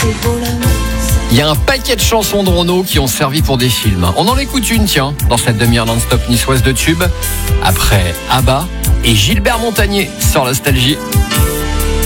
Il y a un paquet de chansons de Renaud qui ont servi pour des films. On en écoute une, tiens, dans cette demi-heure non-stop niçoise de tube. Après Abba et Gilbert Montagnier sur Nostalgie.